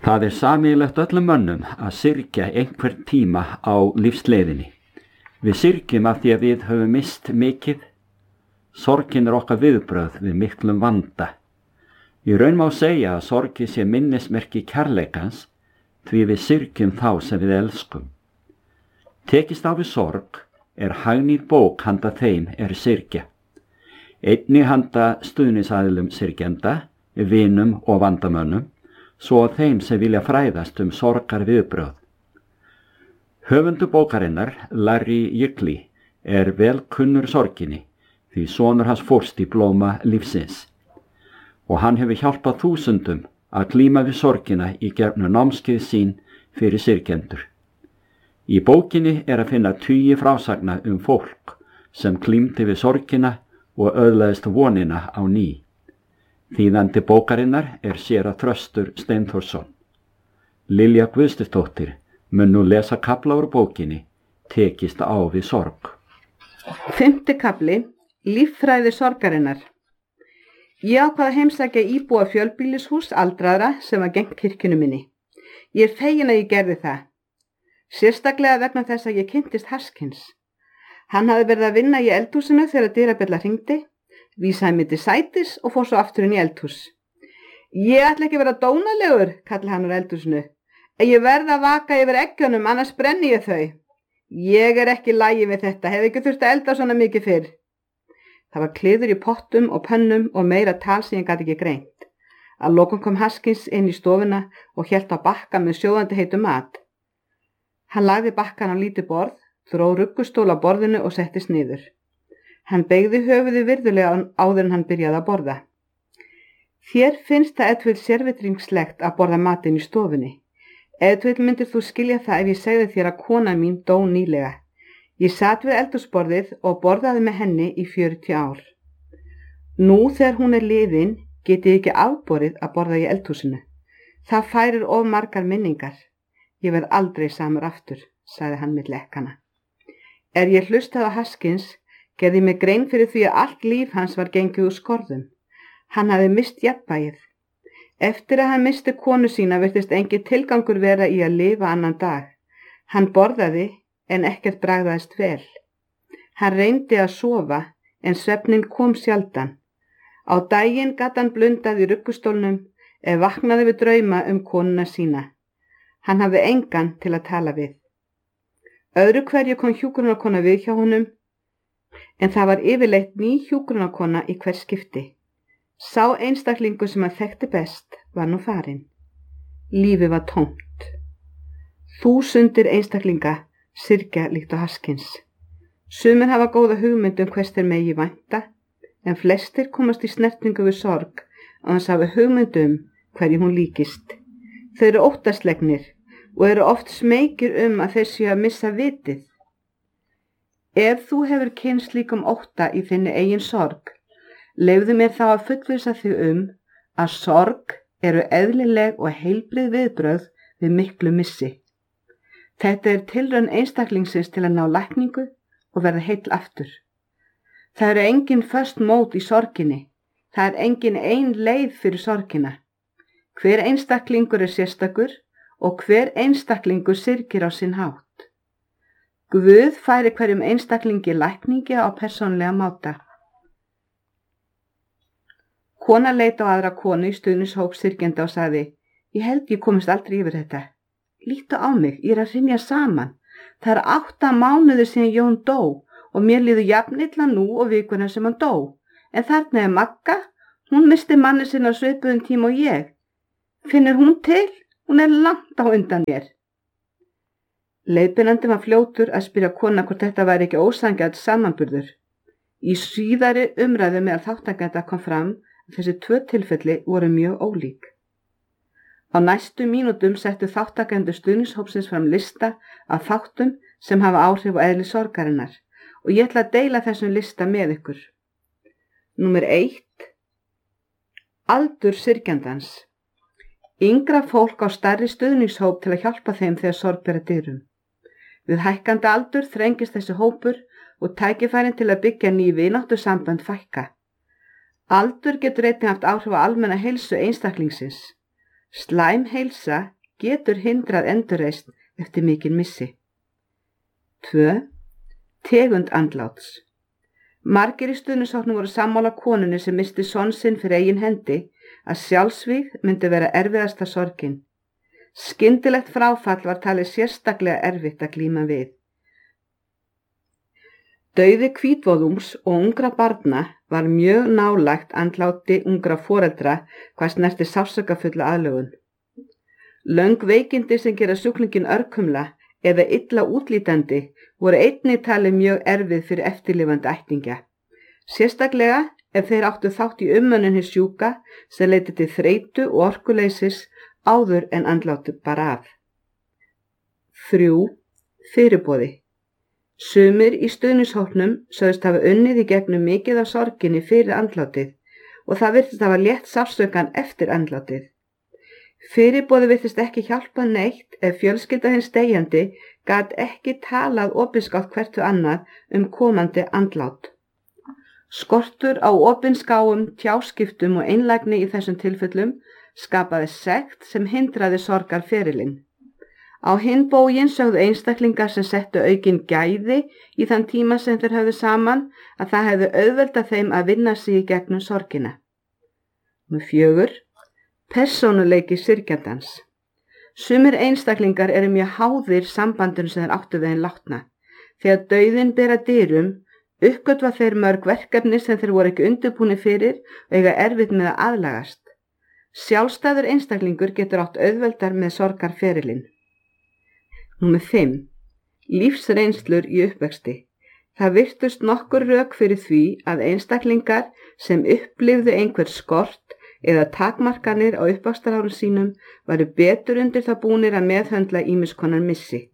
Það sameiginlegt öllum mönnum að syrgja einhvern tíma á lífsleiðinni. Við syrgjum af því að við höfum mist mikið. Sorgin okkar viðbrögð við miklum vanda. Í raun má segja að sorgin sé minnismerki kærleikans því við syrgjum þá sem við elskum. Tekist á við sorg hagnýt bók handa þeim syrgja. Einnig handa stuðningsaðilum syrgjenda, vinum og vandamönnum, svo að þeim sem vilja fræðast sorgar viðbrögð. Höfundur bókarinnar, Larry Yigley, vel kunnur sorginni, því sonur hans fórst í blóma lífsins. Og hann hefur hjálpað þúsundum að glíma við sorgina í gegnum námskeið sín fyrir syrgjendur. Í bókinni að finna tugi frásagna fólk sem glímdi við sorgina og öðlaðist vonina á ný. Þýðandi bókarinnar séra Þröstur Steinþórsson. Lilja Guðsdóttir mun nú lesa kafla úr bókinni Tekist á við sorg. 5. kafli Líffræði sorgarinnar. Ég ákvað að heimsækja íbúa fjölbýlishús aldraðra sem var gegnt kirkjunni minni. Ég fegin að ég gerði það. Sérstaklega vegna þess að ég kynntist Haskins. Hann hafði verið að vinna í eldhúsinu þegar dyrabjalla hringdi, vísaði mig til sætis og fór svo aftur inn í eldhús. Ég ætla ekki að vera dónalegur, kallaði hann úr eldhúsinu. En ég verð að vaka yfir eggjunum, annars brenni ég þau. Ég ekki í lagi við þetta, hef ekki þurft að elda svona mikið fyrr. Það var kliður í pottum og pönnum og meira tal sem ég gat ekki greint. Að lokum kom Haskins inn í stofuna og hélt á bakka með sjóðandi heitum mat. Hann lagði bakkan á lítið borð, dró ruggustól á borðinu og settist niður. Hann beygði höfuðið virðulega áður en hann byrjaði að borða. Þér finnst það eitthvað sérvitringslegt að borða matinn í stofunni. Eitthvað myndir þú skilja það ef ég segði þér að kona mín dó nýlega. Ég sat við eldhúsborðið og borðaði með henni í 40 ár. Nú þegar hún liðin get ég ekki afborið að borða í eldhúsinu. Það færir of margar minningar. Ég verð aldrei samur aftur, sagði hann með lekkana. Ég hlustaði á Haskins, gerði mig grein fyrir því að allt líf hans var gengið úr skorðum. Hann hafði mist jafnvægið. Eftir að hann misti konu sína virtist engin tilgangur vera í að lifa annan dag. Hann borðaði en ekkert bragðaðist vel. Hann reyndi að sofa en svefnin kom sjaldan. Á daginn gat hann blundað í ruggustólnum vaknaði við drauma konuna sína. Hann hafði engan til að tala við. Öðru hverju kom hjúkrunarkona við hjá honum, en það var yfirleitt ný hjúkrunarkona í hver skipti. Sá einstaklingur sem hann þekkti best var nú farinn. Lífið var tómt. Þúsundir einstaklinga syrgja líkt á Haskins. Sumir hafa góða hugmynd hvers þeir megi vænta, en flestir komast í snertingu við sorg og hans hafa hugmynd hverju hún líkist. Þau eru óttaslegnir og eru oft smeykir að þeir séu að missa vitið. Ef þú hefur kynnst slíkum ótta í þinni eigin sorg, leyfðu mér þá að fullvissa þig að sorg eru eðlileg og heilbrigð viðbrögð við miklu missi. Þetta tilraun einstaklingsins til að ná lækningu og verða heill aftur. Það eru engin föst mót í sorginni. Það engin ein leið fyrir sorgina. Hver einstaklingur sérstakur og hver einstaklingur syrgir á sinn hátt. Guð færi hverjum einstaklingi lækningi á persónlega máta. Kona leit á aðra konu í stuðningshóp syrgjenda og sagði: Ég held ég komist aldrei yfir þetta. Lítu á mig, ég að hrynja saman. Það 8 mánuðir síðan Jón dó og mér líður jafn illa nú og vikuna sem hann dó. En þarna Magga, hún misti manni sinn á svipuðum tíma og ég. Finnur hún til? Hún langt á undan mér. Leiðbeinandi var fljótur að spyrja kona hvort þetta væri ekki ósanngjarn samanburður. Í síðari umræðu meðal þátttakenda kom fram að þessi 2 tilfelli voru mjög ólík. Á næstu mínútum settu þáttakendur stuðningshópsins fram lista af þáttum sem hafa áhrif á eðli sorgarinnar og ég ætla að deila þessum lista með ykkur. Númer 1. Aldur syrgjandans. Yngra fólk á stærri stuðningshóp til að hjálpa þeim þegar sorg ber að dyrum. Við hækkandi aldur þrengist þessi hópur og tækifærin til að byggja ný vináttusambönd fækka. Aldur getur einnig haft áhrif á almenna heilsu einstaklingsins. Slæm heilsa getur hindrað endurreisn eftir mikinn missi. 2. Tegund andláts. Margir í stuðningshópnum voru sammála konunni sem missti son sinn fyrir eigin hendi að sjálfsvíg myndi vera erfiðasta sorgin. Skyndilegt fráfall var talið sérstaklega erfitt að glíma við. Dauði hvítvoðungs og ungra barna var mjög nálægt andláti ungra foreldra hvað snerti sársaukafulla aðlögun. Löng veikindi sem gera sjúklingin örkumla eða illa útlítandi voru einnig talið mjög erfið fyrir eftirlifandi ættingja. Sérstaklega ef þeir áttu þátt í umönnun hins sjúka sem leiddi til þreytu og orkuleysis áður en andlátið bar af. 3. Fyrirboði. Sumir í stuðningshópnum sögðust hafa unnið í gegnum mikið af sorginni fyrir andlátið og það virtist hafa létt sársaukann eftir andlátið. Fyrirboði virtist ekki hjálpa neitt ef fjölskylda hins deyjandi gat ekki talað opinskátt hvert við annað komandi andlát. Skortur á opinskáum tjáskiptum og einlægni í þessum tilfellum skapaði sekt sem hindraði sorgarferilinn. Á hinn bóginn sögðu einstaklingar sem settu aukin gæði í þann tíma sem þeir höfðu saman að það hefði auðveldað þeim að vinna sig í gegnum sorgina. 4. Persónuleiki syrgjandans. Sumir einstaklingar eru mjög háðir sambandinu sem þeir áttu við hinn látna. Þegar dauðinn ber að dyrum, uppgötva þeir mörg verkefni sem þeir voru ekki undirbúnir fyrir og eiga erfitt með að aðlagast. Sjálfstæður einstaklingur getur átt auðveldar með sorgarferilinn. 5. Lífsreynslur í uppvexti. Það virtust nokkur rök fyrir því að einstaklingar sem upplifðu einhver skort eða takmarkanir á uppvaxtarárum sínum varu betur undir það búnir að meðhöndla ýmiss konar missi.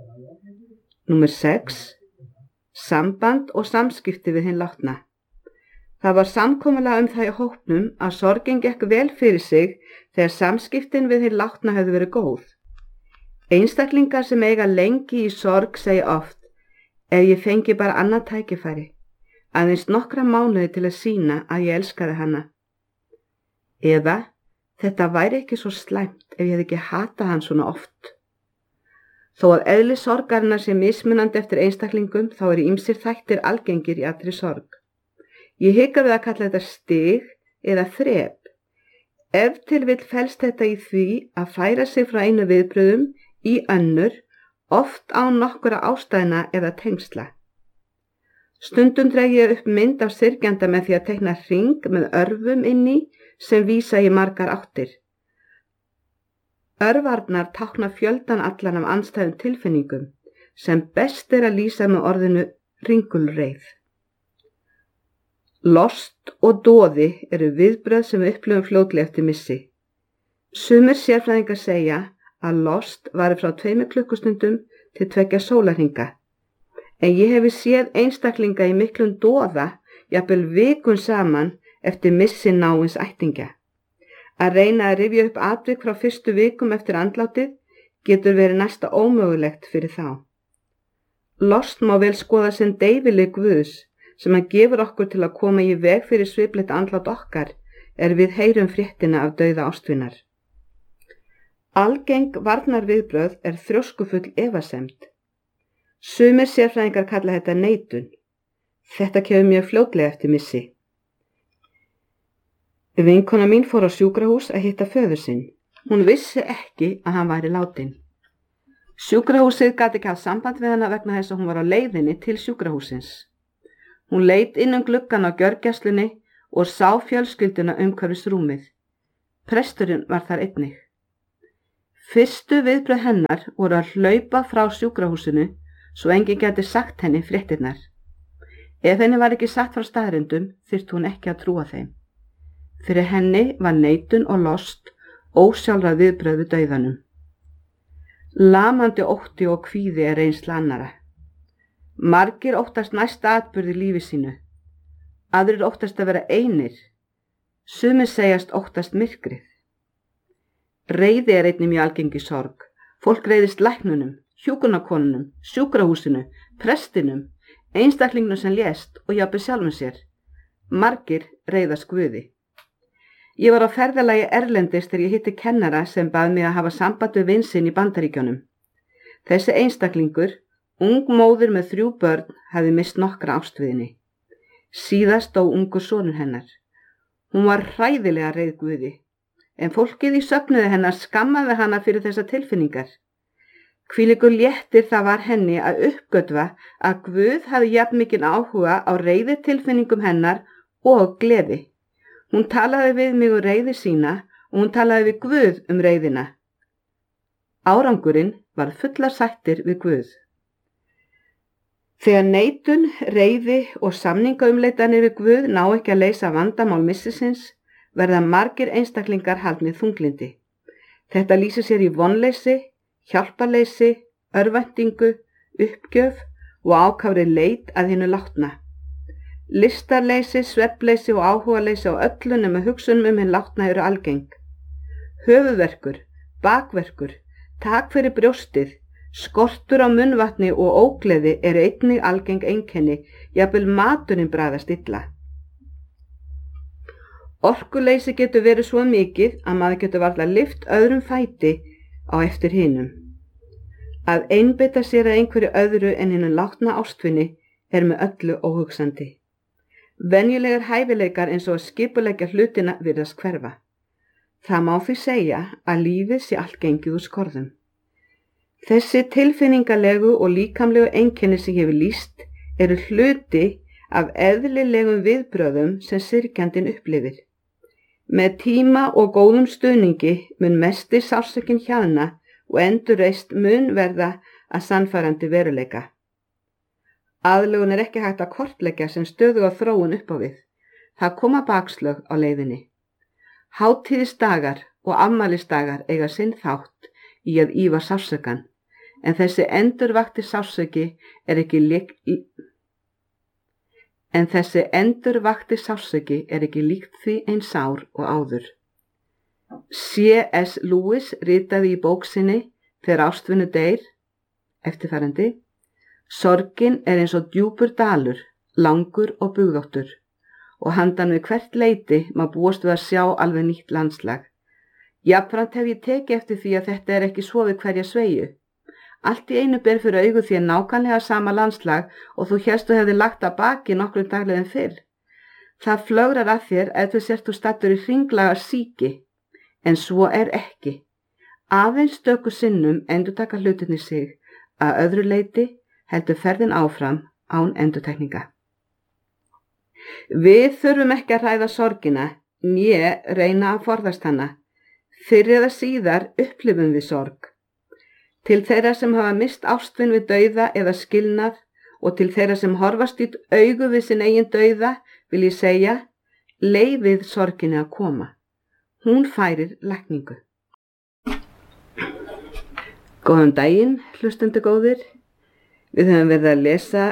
6. Samband og samskipti við hinn látna. Það var samkomulag það í hópnum að sorgin gekk vel fyrir sig þegar samskiptin við hinn látna hefðu verið góð. Einstaklingar sem eiga lengi í sorg segja oft: ef ég fengi bara annað tækifæri, aðeins nokkra mánuði til að sýna að ég elskaði hana. Eða, þetta væri ekki svo slæmt ef ég hefði ekki hatað hann svona oft. Þó að eðli sorgarinnar sé mismunandi eftir einstaklingum þá eru ýmsir þættir algengir í allri sorg. Ég hika við að kalla þetta stig eða þrep. Ef til vill felst þetta í því að færa sig frá einu viðbröðum í önnur, oft án nokkura ástæðna eða tengsla. Stundum dreg ég upp mynd af syrgjanda með því að teikna hring með örvum inni sem vísa í margar áttir. Örvarnar tákna fjöldan allan af andstæðum tilfinningum sem best að lýsa með orðinu ringulreið. Lost og doði eru viðbrögð sem við upplifum fljótlega eftir missi. Sumir sérfræðingar segja að lost vari frá 2 klukkustundum til 2 sólarhringa, en ég hefi séð einstaklinga í miklum doða, jafnvel vikum saman eftir missi náins ættingja. Að reyna að rifja upp atvik frá fyrstu vikum eftir andlátið getur verið næsta ómögulegt fyrir þá. Lost má vel skoða sem deyfileg guðs sem hann gefur okkur til að koma í veg fyrir sviplegt andlát okkar við heyrum fréttina af dauða ástvinar. Algeng varnarviðbrögð þrjóskufull efasemd. Sumir sérfræðingar kalla þetta neitun. Þetta kemur mjög fljótlega eftir missi. Vinkona mín fór á sjúkrahús að hitta föður sinn. Hún vissi ekki að hann væri látinn. Sjúkrahúsið gat ekki haft samband við hana vegna þess að hún var á leiðinni til sjúkrahúsins. Hún leit inn gluggann á gjörgæslunni og sá fjölskylduna umhverfis rúmið. Presturinn var þar einnig. Fyrstu viðbrögð hennar voru að hlaupa frá sjúkrahúsinu svo enginn gæti sagt henni fréttirnar. Ef henni var ekki sagt frá staðreyndum þyrfti hún ekki að trúa þeim. Fyrir henni var neitun og lost ósjálfráð viðbrögð við dauðanum. Lamandi ótti og kvíði reynsla annarra. Margir óttast næsta atburð í lífi sínu. Aðrir óttast að vera einir. Sumir segjast óttast myrkrið. Reiði einnig mjög algengi sorg. Fólk reiðist læknunum, hjúkrunarkonunum, sjúkrahúsinu, prestinum, einstaklingnum sem lést og jafnvel sjálfum sér. Margir reiðast Guði. Ég var á ferðalagi erlendis þegar ég hitti kennara sem bað mig að hafa samband við vin sinn í Bandaríkjunum. Þessi einstaklingur, ung móðir með 3 börn, hafði mist nokkra ástviðinni. Síðast dó ungur sonur hennar. Hún var hræðilega reið Guði, en fólkið í söfnuði hennar skammaði hana fyrir þessa tilfinningar. Hvílíkur léttir það var henni að uppgötva að Guð hafði jafn mikinn áhuga á reiði tilfinningum hennar og gleði. Hún talaði við mig reiði sína og hún talaði við Guð reiðina. Árangurinn var fullar sættir við Guð. Þegar neitun, reiði og samningaumleitanir við Guð ná ekki að leysa vandamál missisins, verða margir einstaklingar haldnir þunglindi. Þetta lýsir sér í vonleysi, hjálparleysi, örvæntingu, uppgjöf og ákafri leit að hinu látna. Listarleysi, svefnleysi og áhugaleysi á öllu nema hugsunum hinn látna eru algeng. Höfuðverkur, bakverkur, tak fyrir brjóstið, skortur á munnvatni og ógleði eru einnig algeng einkenni, jafnvel maturinn bragðast illa. Orkuleysi getur verið svo mikið að maður getur varla lyft öðrum fæti á eftir hinum. Að einbeita sér að einhverju öðru en hinum látna ástvinni er með öllu óhugsandi. Venjulegar hæfileikar eins og að skipuleggja hlutina virðast hverfa. Það má því segja að lífið sé allt gengið úr skorðum. Þessi tilfinningalegu og líkamlegu einkenni sem ég hef lýst eru hluti af eðlilegum viðbrögðum sem syrgjandinn upplifir. Með tíma og góðum stuðningi mun mesti sársaukinn hjaðna og endurreist mun verða að sannfærandi veruleika. Aðlögun er ekki hægt að kortleggja sem stöðuga þróun upp á við. Það koma bakslög á leiðinni. Hátíðisdagar og afmælisdagar eiga sinn þátt í að ýfa sársaukann, en þessi endurvakti sársauki er ekki líkt því eins sár og áður. C.S. Lewis ritaði í bók sinni Þegar ástvinur deyr eftirfarandi: Sorgin er eins og djúpur dalur, langur og bugðóttur, og handan við hvert leiti má búast við að sjá alveg nýtt landslag. Jafnframt hef ég tekið eftir því að þetta er ekki svo við hverja sveigju. Allt í einu ber fyrir augu því nákvæmlega sama landslag og þú hélst þú hefði lagt að baki nokkrum daglegum fyrr. Það flögrar að þér ef þú sért þú stattur í hringlaga síki, en svo er ekki. Aðeins stöku sinnum endurtaka hlutirnir sig, að öðru leiti heldur ferðin áfram án endurtekninga. Við þurfum ekki að ræða sorgina, né reyna að forðast hana. Fyrr eða síðar upplifum við sorg. Til þeirra sem hafa mist ástvin við dauða eða skilnað og til þeirra sem horfast í augu við sinn eigin dauða vil ég segja, leyfið sorginni að koma. Hún færir lækningu. Góðan daginn, hlustendur góðir. Við höfum verið að lesa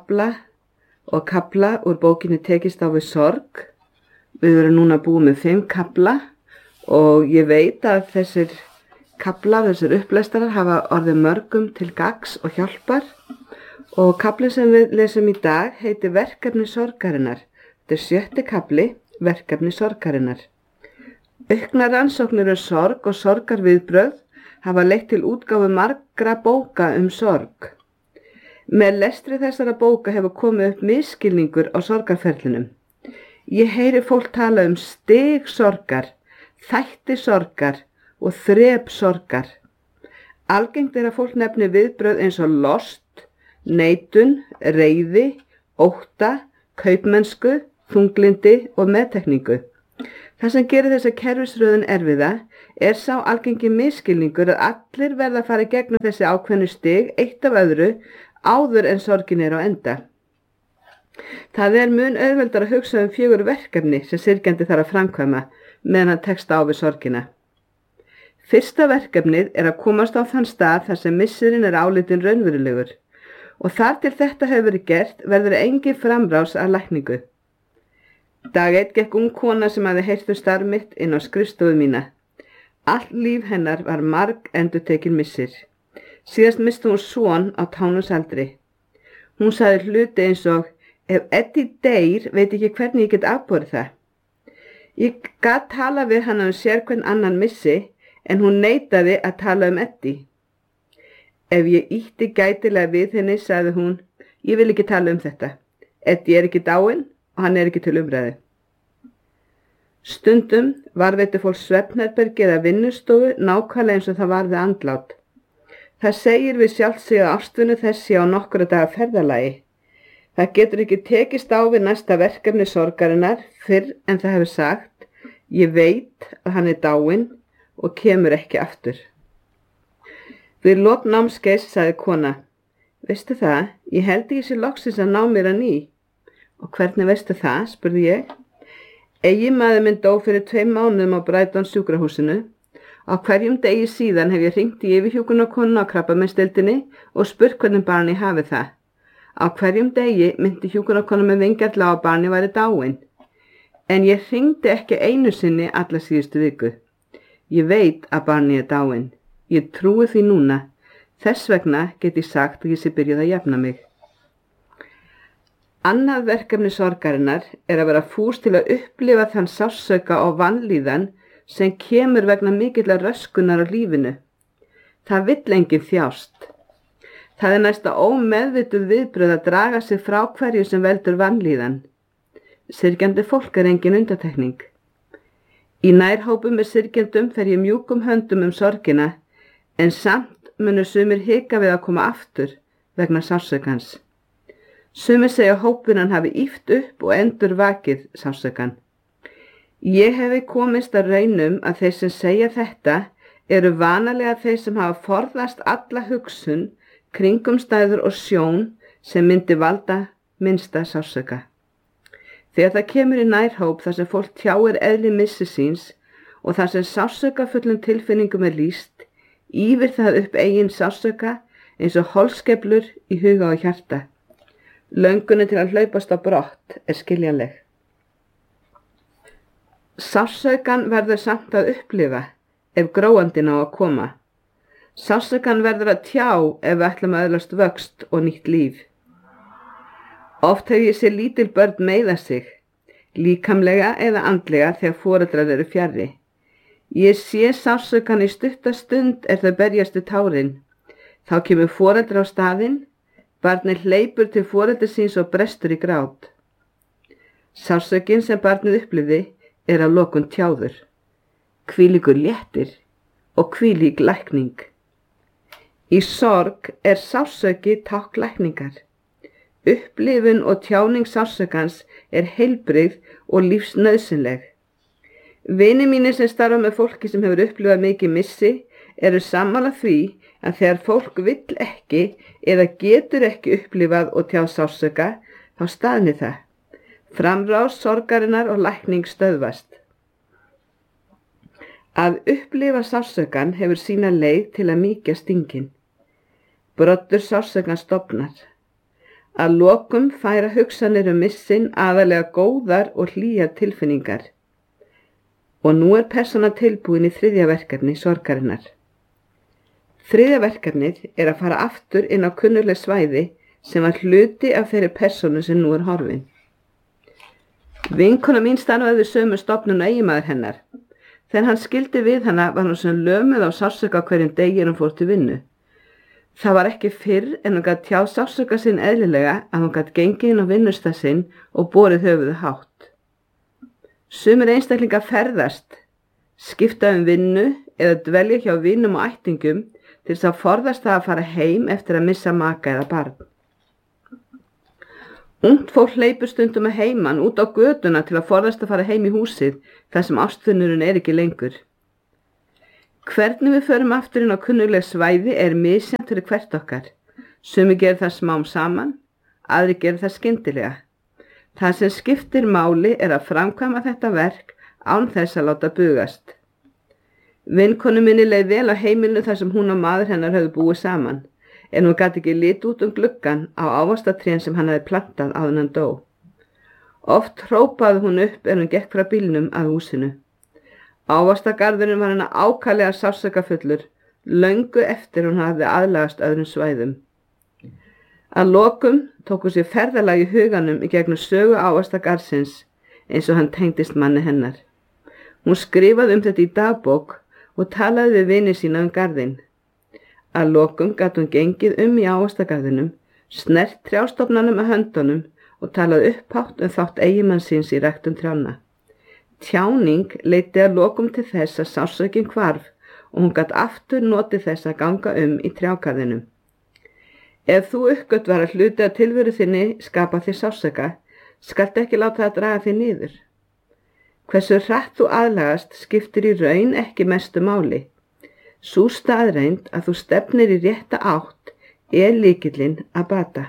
kafla úr bókinni Tekist á við sorg. Við erum núna búið með 5 kafla og ég veit að þessir upplestarar hafa orðið mörgum til gagns og hjálpar. Og kafli sem við lesum í dag heitir Verkefni sorgarinnar. Þetta er 7. kafli, Verkefni sorgarinnar. Auknar rannsóknir sorg og sorgarviðbrögð hafa leitt til útgáfu margra bóka sorg. Með lestri þessara bóka hefur komið upp misskilningur á sorgarferlinum. Ég heyri fólk tala stig sorgar, þætti sorgar og þrep sorgar. Algengt er að fólk nefni viðbrögð eins og lost, neitun, reiði, ótta, kaupmennsku, þunglindi og meðtekningu. Það sem gerir þessa kerfisröðun erfiða er sá algengi misskilningur að allir verða að fara í gegnum þessi ákveðnu stig eitt af öðru áður en sorgin er á enda. Það er mun auðveldar að hugsa 4 verkefni sem syrgjandi þarf að framkvæma meðan hann tekst á við sorgina. Fyrsta verkefnið er að komast á þann stað þar sem missirinn er álitinn raunverulegur og þar til þetta hefur verið gert verður engin framrás að lækningu. Dag 1 gekk ung kona sem hafði heyrt starf mitt inn á skrifstofu mína. Allt líf hennar var marg endurtekin missir. Síðast misti hún son á tánusaldri. Hún sagði hluti eins og, ef Eddie deyr veit ekki hvernig ég get afborið það. Ég gat tala við hana sérhvern annan missi, en hún neitaði að tala Eddie. Ef ég ýtti gætilega við henni, sagði hún, ég vil ekki tala þetta. Eddie ekki dáinn og hann ekki til umræðu. Stundum varðveitti fólk svefnherbergi eða vinnustofu nákvæmlega eins og það varði andlát. Það segir við sjálft sig að ástvinnu þessi á nokkra daga ferðalagi. Það getur ekki tekist á við næsta verkefni sorgarinnar fyrr en það hefur sagt, ég veit að hann dáinn og kemur ekki aftur. Við lok námskeiðs sagði kona, veistu það, ég held ekki sé loksins að ná mér að ný. Og hvernig veistu það, spurði ég. Eiginmaður minn dó fyrir 2 mánuðum á Brighton sjúkrahúsinu. Á hverjum degi síðan hef ég hringt í yfirhjúkrunarkonuna á krabbameinsdeildinni og spurt hvernig barni hafi það. Á hverjum degi myndi hjúkrunarkona með vingjarla á að barni væri dáinn. En ég hringdi ekki einu sinni alla síðustu viku. Ég veit að barni dáinn. Ég trúi því núna. Þess vegna get ég sagt að ég sé byrjuð að jafna mig. Annað verkefni sorgarinnar að vera fús til að upplifa þann sársauka og vanlíðan sem kemur vegna mikillar röskunar á lífinu. Það vill enginn þjást. Það næsta ómeðvituð viðbrögð að draga sig frá hverju sem veldur vanlíðan. Syrgjandi fólk engin undantekning. Í nærhópum með syrgjandum fer ég mjúkum höndum sorgina, en samt munu sumir hika við að koma aftur vegna sársaukans. Sumir segja hópunan hafi ýft upp og endur vakið sársaukan. Ég hefi komist að raunum að þeir sem segja þetta eru vanalega þeir sem hafa forðast alla hugsun, kringumstæður og sjón sem myndi valda minnsta sársauka. Þegar það kemur í nærhóp þar sem fólk tjáir eðli missi síns og þar sem sársaukafullum tilfinningum lýst, ýfir það upp eigin sársauka eins og holskeflur í huga og hjarta. Löngunin til að hlaupast á brott skiljanleg. Sársaukan verður samt að upplifa ef gróandinn á að koma. Sársaukan verður að tjá ef við ætlum að öðlast vöxt og nýtt líf. Oft hef ég séð lítil börn meiða sig, líkamlega eða andlega þegar foreldrar eru fjarri. Ég sé sársaukan í stutta stund þau berjast við tárin. Þá kemur foreldrar á staðinn, barnið hleypur til foreldri síns og brestur í grát. Sársaukin sem barnið upplifði að lokum tjáður. Hvílíkur léttir og hvílík lækning. Í sorg sársauki tákn lækningar. Upplifun og tjáning sársökans heilbrigð og lífsnauðsynleg. Vinir mínir sem starfa með fólki sem hefur upplifað mikið missi eru sammála því að þegar fólk vill ekki eða getur ekki upplifað og tjáð sársöka, þá staðni það. Framrás sorgarinnar og lækning stöðvast. Að upplifa sársökan hefur sína leið til að mýkja stingin. Broddur sársökans stofnar. Að lokum færa hugsanir missin aðalega góðar og hlýjar tilfinningar. Og nú persóna tilbúin í 3. verkefni sorgarinnar. 3. verkefnið að fara aftur inn á kunnugleg svæði sem var hluti af þeirri persónu sem nú horfin. Vinkona mín starfaði við sömu stofnun og eiginmaður hennar. Þegar hann skildi við hana var hún sem lömuð á sársauka hverjum degi hún fór til vinnu. Það var ekki fyrr en hún gat tjáð sársauka sinn eðlilega að hún gat gengið inn á vinnustað sinn og borið höfuðið hátt. Sumir einstaklingar ferðast, skipta vinnu eða dvelja hjá vinum og ættingum til þess að forðast það að fara heim eftir að missa maka eða barn. Ungt fólk hleypur stundum að heiman út á götuna til að forðast að fara heim í húsið þar sem ástvinurinn ekki lengur. Hvernig við förum aftur inn á kunnugleg svæði misjafnt fyrir hvert okkar. Sumir gera það smám saman, aðrir gera það skyndilega. Það sem skiptir máli að framkvæma þetta verk án þess að láta bugast. Vinkonu minni leið vel á heimilinu þar sem hún og maður hennar höfðu búið saman, en hún gat ekki lit út gluggann á ávaxtatrén sem hann hefði plantað áður en hann dó. Oft hrópaði hún upp hún gekk frá bílnum að húsinu. Ávaxtagarðurinn var hennar ákaflega sársaukafullur, löngu eftir hún hafði aðlagast öðrum svæðum. Að lokum tók hún sér ferðalag í huganum í gegnum sögu ávaxtagarðsins eins og hann tengdist manni hennar. Hún skrifaði þetta í dagbók og talaði við vini sína garðinn. Að lokum gat hún gengið í ávaxtagarðinum, snert trjástofnanum með höndunum og talaði upphátt þátt eiginmanns síns í ræktun trjánna. Tjáning leiddi að lokum til þess að sársaukinn hvarf og hún gat aftur notið þess að ganga í trjágarðinum. Ef þú uppgötvar að hluti af tilveru þinni skapa þér sársauka, skaltu ekki láta það draga þig niður. Hversu hratt þú aðlagast skiptir í raun ekki mestu máli. Sú staðreynd að þú stefnir í rétta átt lykillinn að bata.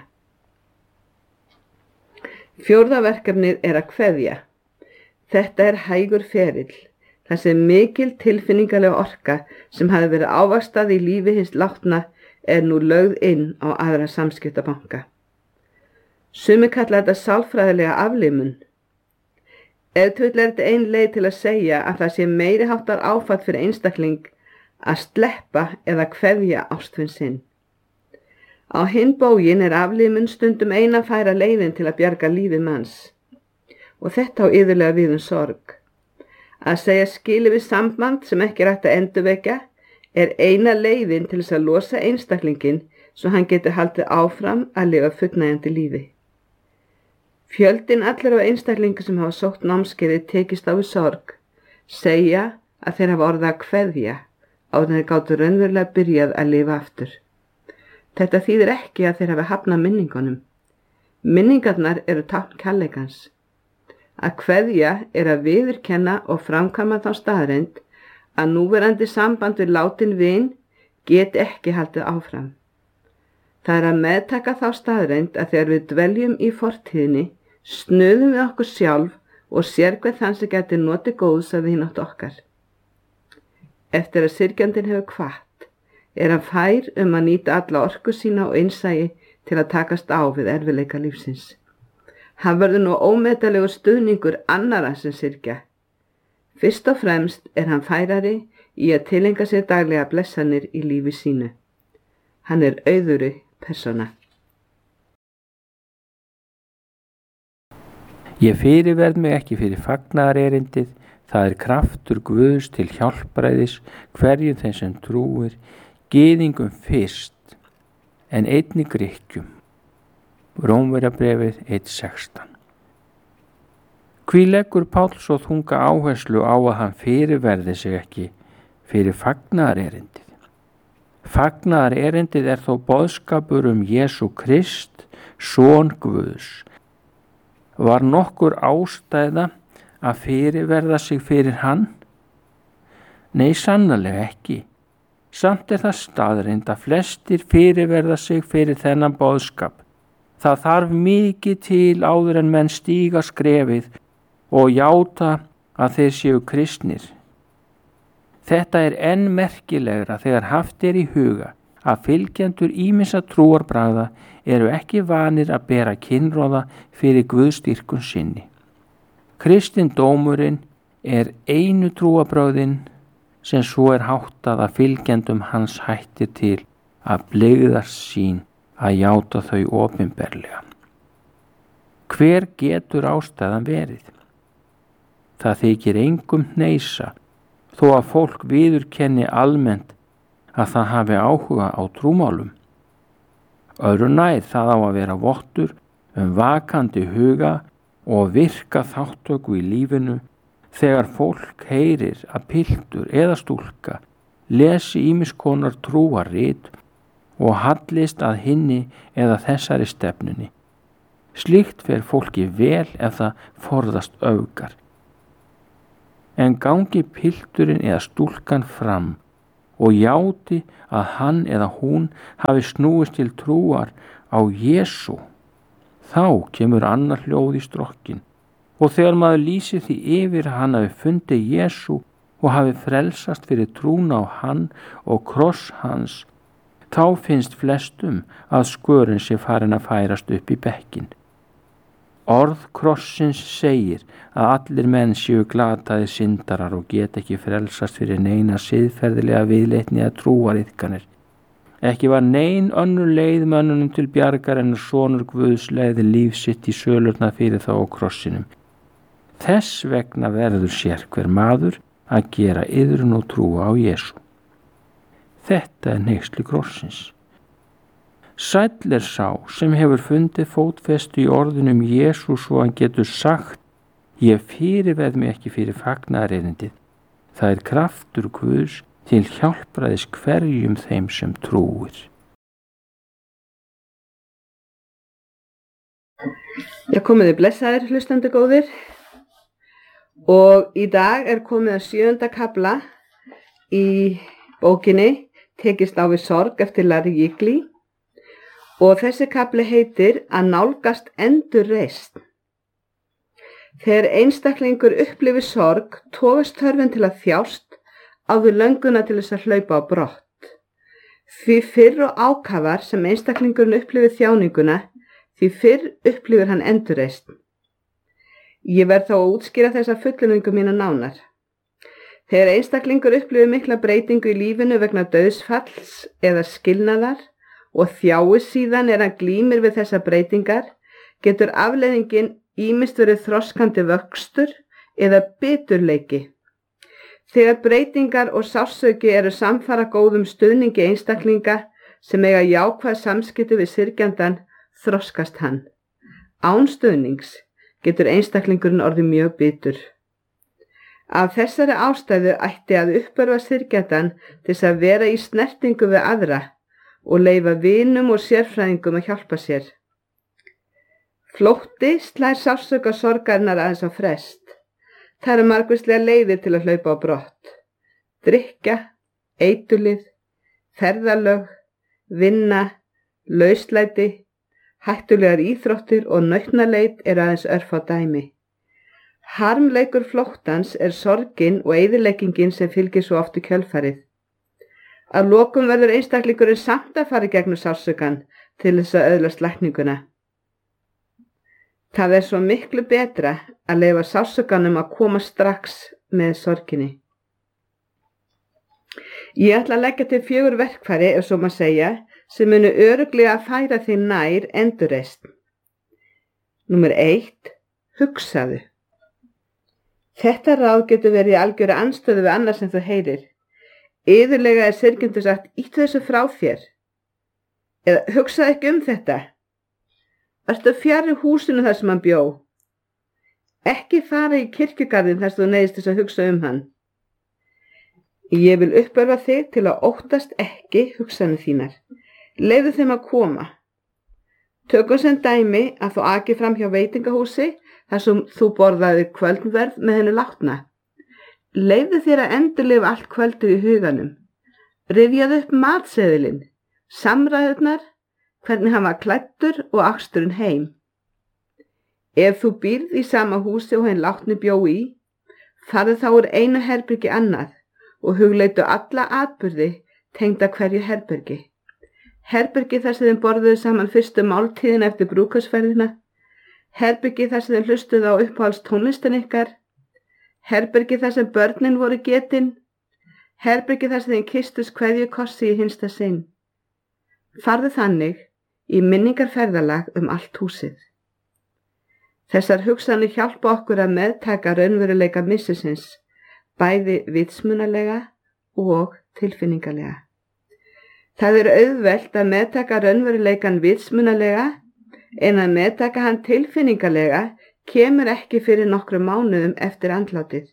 Fjórða verkefnið að kveðja. Þetta hægur ferill, þar sem mikil tilfinningalega orka sem hafi verið ávaxtað í lífi hins látna nú lögð inn á aðra samskiptabanka. Sumir kalla þetta sálfræðilega aflimun. Ef til vill þetta ein leið til að segja að það sé meiri háttar áfall fyrir einstakling að sleppa eða kveðja ástvin sinn. Á hinn bóginn aflimun stundum eina færa leiðin til að bjarga lífi manns. Og þetta á iðulega við sorg. Að segja skilið við samband sem ekki hægt að endurvekja eina leiðin til þess að losa einstaklinginn svo hann getur haldið áfram að lifa fullnægjandi lífi. Fjöldinn allir af einstaklingar sem hafa sótt námskeiði tekist á við sorg segja að þeir hafa orðið að kveðja áður en þeir gátu raunverulega byrjað að lifa aftur. Þetta þýðir ekki að þeir hafi hafnað minningunum. Minningarnar tákn kærleikans. Að kveðja að viðurkenna og framkvæma þá staðreynd að núverandi samband við látinn vin geti ekki haldið áfram. Það að meðtaka þá staðreynd að þegar við dveljum í fortíðinni, snuðum við okkur sjálf og sérhver þann sem geti notið góðs af vinátt okkar. Eftir að syrgjandinn hefur kvatt, hann fær að nýta alla orku sína og innsæi til að takast á við erfiðleika lífsins. Hann verður nú ómetalegur stuðningur annarra sem syrgja. Fyrst og fremst hann færari í að tileinka sér daglega blessanir í lífi sínu. Hann auðugri persóna. Ég fyrirverð mig ekki fyrir fagnaðarerindið, það kraftur Guðs til hjálpræðis hverjum þeim sem trúir, gyðingum fyrst, en einnig Grikkjum. Rómverjabréfið 1:16. Hví leggur Páll svo þunga áherslu á að hann fyrirverði sig ekki fyrir fagnaðarerindið? Fagnaðarerindið þó boðskapur Jesú Krist, son Guðs. Var nokkur ástæða að fyrirverða sig fyrir hann? Nei, sannarlega ekki. Samt það staðreynd að flestir fyrirverða sig fyrir þennan boðskap. Það þarf mikið til áður en menn stíga skrefið og játa að þeir séu kristnir. Þetta enn merkilegra þegar haft í huga að fylgjendur ýmissa trúarbragða eru ekki vanir að bera kynróða fyrir guðsdýrkun sinni. Kristindómurinn einu trúarbragðin sem svo háttað að fylgjendum hans hættir til að blygðast sín að játa þau opinberlega. Hver getur ástæðan verið? Það þykir engum hneisa þó að fólk viðurkenni almennt að það hafi áhuga á trúmálum. Öðru nær það á að vera vottur vakandi huga og virka þátttöku í lífinu þegar fólk heyrir að piltur eða stúlka lesi ýmiss konar trúarrit og hallist að hinni eða þessari stefnunni. Slíkt fer fólki vel ef það forðast öfgar. En gangi pilturinn eða stúlkan fram og játi að hann eða hún hafi snúist til trúar á Jesú, þá kemur annar hljóð í strokkin og þegar maður lýsir því yfir að hann hafi fundið Jesú og hafi frelsast fyrir trúna á hann og kross hans, þá finnst flestum að skörin sé farin að færast upp í bekkin. Orð krossins segir að allir menn séu glataðir syndarar og get ekki frelsast fyrir neina siðferðilega viðleitni að trúariðkanir. Ekki var nein önnur leið mönnunum til bjargar en sonur Guðs leiði líf sitt í sölurnar fyrir þá á krossinum. Þess vegna verður sérhver maður að gera iðrun og trúa á Jesú. Þetta hneyksli krossins. Sæll sá sem hefur fundið fótfestu í orðunum Jesú svo hann getur sagt: ég fyrirveð mig ekki fyrir fagnaðarerindið. Það kraftur Guðs til hjálpræðis hverjum þeim sem trúir. Komiði blessaðir hlustandi góðir, og í dag komið að 7. kafla í bókinni Tekist á við sorg eftir Larry Jiggly, og þessi kafli heitir Að nálgast endurreisn. Þegar einstaklingur upplifir sorg togast þörfin til að þjást áður lönguna til þess að hlaupa á brott. Því fyrr og ákafar sem einstaklingurinn upplifir þjáninguna, því fyrr upplifir hann endurreisn. Ég verð þá að útskýra þessa fullyrðingu mína nánar. Þegar einstaklingur upplifir mikla breytingu í lífinu vegna dauðsfalls eða skilnaðar og þjáist síðan hann glímir við þessar breytingar, getur afleiðingin ýmist verið þroskandi vöxtur eða biturleiki. Þegar breytingar og sársauki eru samfara góðum stuðningi einstaklinga sem eiga jákvæð samskipti við syrgjandann, þroskast hann. Án stuðnings getur einstaklingurinn orðið mjög bitur. Af þessari ástæðu ætti að uppörva syrgjandann til þess að vera í snertingu við aðra og leyfa vinum og sérfræðingum að hjálpa sér. Flótti slær sársauka sorgarinnar aðeins á frest. Það eru margvíslegar leiðir til að hlaupa á brott. Drykkja, eiturlyf, ferðalög, vinna, lauslæti, hættulegar íþróttir og nautnaleit eru aðeins örfá dæmi. Harmleikur flóttans sorgin og eyðileggingin sem fylgir svo oft í kjölfarið. Að lokum verður einstaklingurinn samt að fara í gegnum sársaukann til þess að öðlast lækninguna. Það svo miklu betra að leyfa sársaukanum að koma strax með sorginni. Ég ætla að leggja til 4 verkfæri, ef svo má segja, sem munu örugglega að færa þig nær endurreisn. Númer 1. Hugsaðu. Þetta ráð getur verið í algjöru andstöðu við annað sem þú heyrir. Iðulega syrgjandi sagt: ýttu þessu frá þér. Eða hugsaðu ekki þetta. Vertu fjarri húsinu þar sem hann bjó. Ekki fara í kirkjugarðinn þar sem þú neyðist þess að hugsa hann. Ég vil uppörva þig til að óttast ekki hugsanir þínar. Leyfðu þeim að koma. Tökum sem dæmi að þú aki fram hjá veitingahúsi þar sem þú borðaði kvöldverð með henni látna. Leyfðu þér að endurlifa allt kvöldið í huganum. Rifjaðu upp matseðilinn, samræðurnar, hvernig hann var klæddur og aksturinn heim. Ef þú býrð í sama húsi og henni látni bjó í, farðu þá úr einu herbergi annað og hugleitu alla atburði tengda hverju herbergi. Herbergi þar sem þeim borðuðu saman fyrstu máltíðina eftir brúðkaupsferðina, herbergi þar sem þeim hlustuðu á uppáhalds tónlistin ykkar, herbergi þar sem börnin voru getin, herbergi þar sem þeim kysstust kveðjukossi í hinsta sinn. Farðu þannig í minningarferðalag allt húsið. Þessar hugsanir hjálpa okkur að meðtaka raunveruleika missisins, bæði vitsmunalega og tilfinningalega. Það auðvelt að meðtaka raunveruleikan vitsmunalega, en að meðtaka hann tilfinningalega kemur ekki fyrir nokkrum mánuðum eftir andlátið.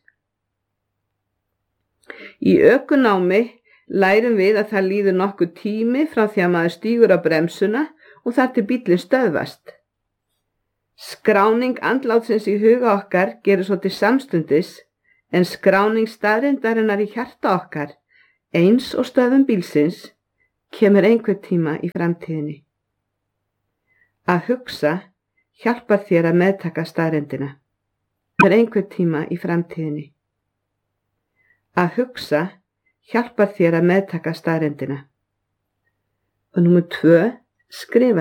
Í ökunámi lærum við að það líður nokkur tími frá því að maður stígur á bremsuna og þar til bíllinn stöðvast. Skráning andlátsins í huga okkar gerir svo til samstundis, en skráning staðreyndarinnar í hjarta okkar, eins og stöðvun bílsins, kemur einhvern tíma í framtíðinni. Að hugsa hjálpar þér að meðtaka staðreyndina. Kemur einhvern tíma í framtíðinni. Að hugsa hjálpar þér að meðtaka staðreyndina. Og númer 2, skrifa.